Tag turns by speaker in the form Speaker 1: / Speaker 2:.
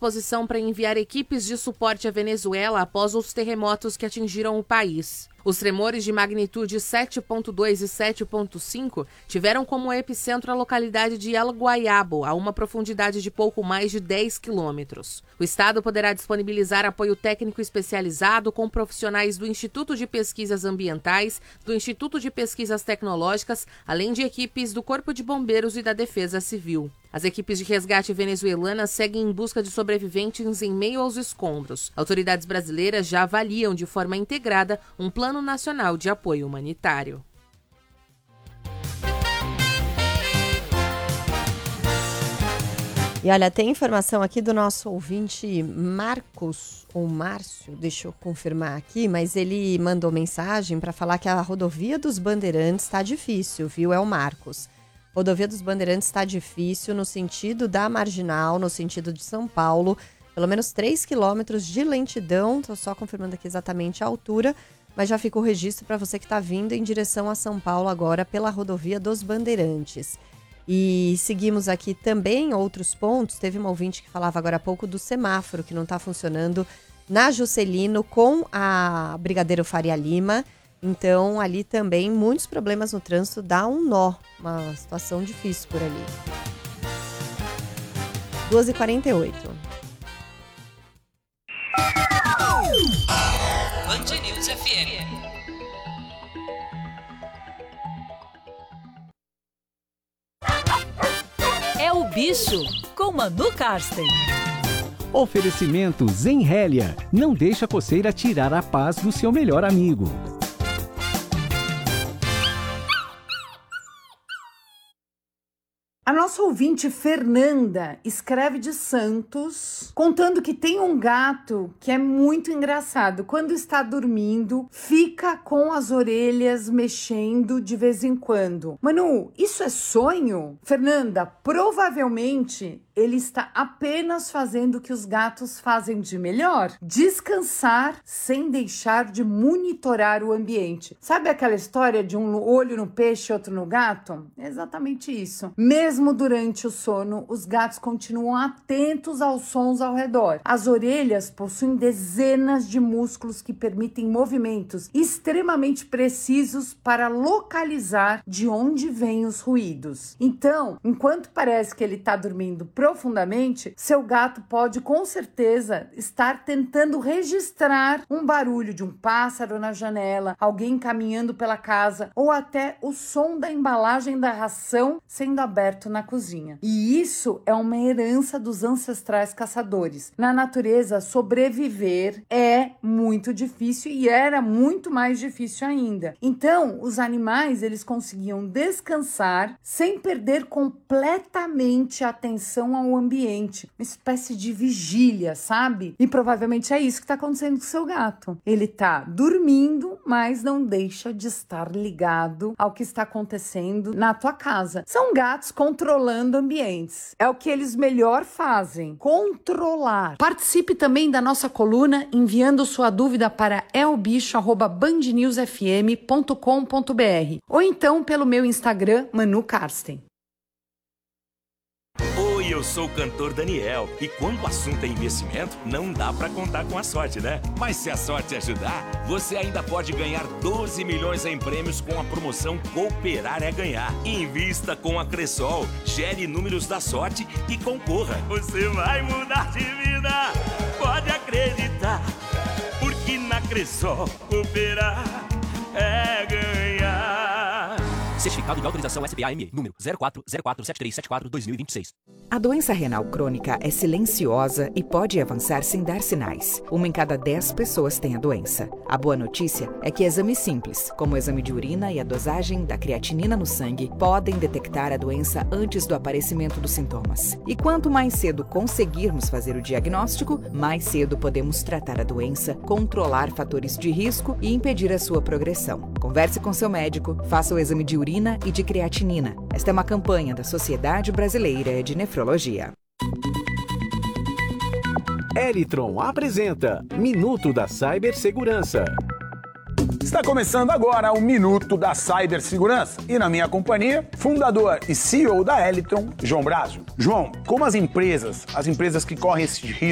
Speaker 1: disposição para enviar equipes de suporte à Venezuela após os terremotos que atingiram o país. Os tremores de magnitude 7.2 e 7.5 tiveram como epicentro a localidade de El Guayabo, a uma profundidade de pouco mais de 10 quilômetros. O Estado poderá disponibilizar apoio técnico especializado com profissionais do Instituto de Pesquisas Ambientais, do Instituto de Pesquisas Tecnológicas, além de equipes do Corpo de Bombeiros e da Defesa Civil. As equipes de resgate venezuelanas seguem em busca de sobreviventes em meio aos escombros. Autoridades brasileiras já avaliam de forma integrada um plano nacional de apoio humanitário.
Speaker 2: E olha, tem informação aqui do nosso ouvinte Marcos, ou Márcio, deixa eu confirmar aqui, mas ele mandou mensagem para falar que a rodovia dos Bandeirantes está difícil, viu? É o Marcos. Rodovia dos Bandeirantes está difícil no sentido da Marginal, no sentido de São Paulo, pelo menos 3 quilômetros de lentidão, estou só confirmando aqui exatamente a altura, mas já fica o registro para você que está vindo em direção a São Paulo agora pela rodovia dos Bandeirantes. E seguimos aqui também outros pontos, teve uma ouvinte que falava agora há pouco do semáforo que não está funcionando na Juscelino com a Brigadeiro Faria Lima. Então, ali também, muitos problemas no trânsito, dá um nó, uma situação difícil por ali. 2h48.
Speaker 3: Band News FM. É o Bicho, com Manu Karsten.
Speaker 4: Oferecimento Zenrélia. Não deixa a coceira tirar a paz do seu melhor amigo.
Speaker 5: A nossa ouvinte Fernanda escreve de Santos, contando que tem um gato que é muito engraçado. Quando está dormindo, fica com as orelhas mexendo de vez em quando. Manu, isso é sonho? Fernanda, provavelmente ele está apenas fazendo o que os gatos fazem de melhor: descansar sem deixar de monitorar o ambiente. Sabe aquela história de um olho no peixe e outro no gato? É exatamente isso. Mesmo durante o sono, os gatos continuam atentos aos sons ao redor. As orelhas possuem dezenas de músculos que permitem movimentos extremamente precisos para localizar de onde vêm os ruídos. Então, enquanto parece que ele está dormindo profundamente, seu gato pode com certeza estar tentando registrar um barulho de um pássaro na janela, alguém caminhando pela casa ou até o som da embalagem da ração sendo aberto na cozinha. E isso é uma herança dos ancestrais caçadores. Na natureza, sobreviver é muito difícil e era muito mais difícil ainda. Então, os animais, eles conseguiam descansar sem perder completamente a atenção ao ambiente. Uma espécie de vigília, sabe? E provavelmente é isso que está acontecendo com o seu gato. Ele está dormindo, mas não deixa de estar ligado ao que está acontecendo na tua casa. São gatos controlando ambientes. É o que eles melhor fazem, controlar. Participe também da nossa coluna enviando sua dúvida para elbicho@bandnewsfm.com.br ou então pelo meu Instagram, Manu Karsten.
Speaker 6: Oi, eu sou o cantor Daniel e quando o assunto é investimento, não dá pra contar com a sorte, né? Mas se a sorte ajudar, você ainda pode ganhar 12 milhões em prêmios com a promoção Cooperar é Ganhar. Invista com a Cressol, gere números da sorte e concorra. Você vai mudar de vida, pode acreditar, porque na Cressol cooperar é ganhar.
Speaker 7: Certificado de autorização SPAME, número 04047374-2026.
Speaker 8: A doença renal crônica é silenciosa e pode avançar sem dar sinais. 1 em cada 10 pessoas tem a doença. A boa notícia é que exames simples, como o exame de urina e a dosagem da creatinina no sangue, podem detectar a doença antes do aparecimento dos sintomas. E quanto mais cedo conseguirmos fazer o diagnóstico, mais cedo podemos tratar a doença, controlar fatores de risco e impedir a sua progressão. Converse com seu médico, faça o exame de urina e de creatinina. Esta é uma campanha da Sociedade Brasileira de Nefrologia.
Speaker 4: Elitron apresenta Minuto da Cibersegurança.
Speaker 9: Está começando agora o Minuto da Cibersegurança e na minha companhia, fundador e CEO da Elitron, João Brásio. João, como as empresas que correm esse risco